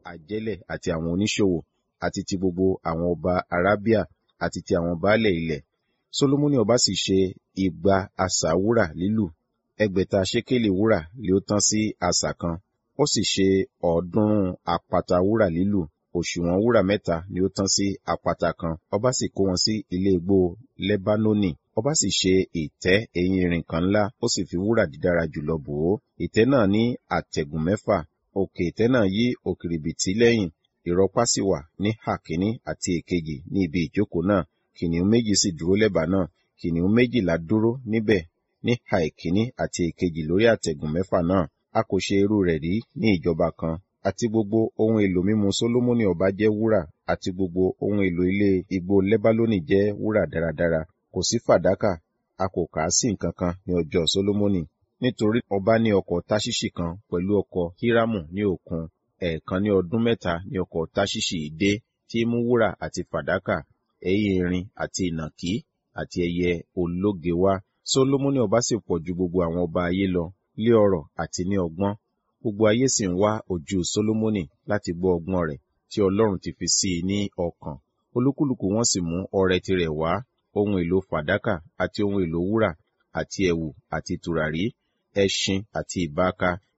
àjẹ́lẹ̀ àti àwọn oníṣòwò, àti ti gbogbo àwọn ọba Arábíà, àti ti àwọn baálẹ̀ ilẹ̀. Solomoni ọba sì ṣe 200 asà wúrà lílù, 600 ṣékélì wúrà lé ó tán sí asà kan. Ó sì ṣe 300 àpáta wúrà lílù, òṣùwọ̀n wúrà 3 ni ó tán sí àpáta kan. Ọba sì kó wọn sí ilé igbó Lebanoni. Ọba sì ṣe ìtẹ́ ẹ̀yìn irin kan ńlá, ó sì fi wúrà dídára jùlọ bò ó. Ìtẹ́ náà ní àtẹ̀gùn 6, òkè ìtẹ́ náà yí òkìrìbìtì lẹ́yìn. Ìrọ̀pá sì wà ní ìhà kíní àti èkejì ní ibi ìjókòó náà. Kìnìún 2 sì dúró lẹ́bàá náà. Kìnìún 12 dúró níbẹ̀ ní ìhà ìkíní àti èkejì lórí àtẹ̀gùn 6 náà. A kò ṣe irú rẹ̀ rí ní ìjọba kan. Àti gbogbo ohun èlò mímu Solomoni ọba jẹ́ wúrà, àti gbogbo ohun èlò ilé igbó Lebanoni jẹ́ wúrà dáradára. Kò sí fàdákà, a kò kà á sí nǹkan kan ní ọjọ́ Solomoni. Nítorí ọba ní ọkọ̀ Taṣiṣi kan pẹ̀lú ọkọ̀ Hiramu ní òkun. Ẹ̀ẹ̀kan ní ọdún 3 ní ọkọ̀ Taṣiṣi dé, tí mú wúrà àti fàdákà, ẹyẹ erin àti ìnàkí àti ẹyẹ ológe wá. Solomoni ọba sì pọ̀ ju gbogbo àwọn ọba ayé lọ, lé ọrọ̀ àti ní ọgbọ́n. Gbogbo ayé sì ń wá ojú Solomoni láti gbọ́ ọgbọ́n rẹ̀ tí Ọlọ́run ti fi sí i ní ọkàn. Olúkúlùkù wọn sì mú ọrẹ tirẹ̀ wá, ohun èlò fàdákà àti ohun èlò wúrà àti ẹ̀wù àti tùràrí, ẹṣin àti ìbáaka,